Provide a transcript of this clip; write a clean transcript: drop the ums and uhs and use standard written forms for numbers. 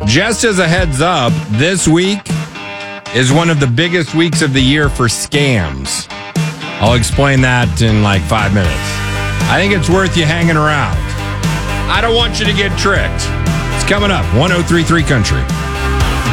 Just as a heads up, this week is one of the biggest weeks of the year for scams. I'll explain that in like 5 minutes. I think it's worth you hanging around. I don't want you to get tricked. It's coming up, 103.3 Country.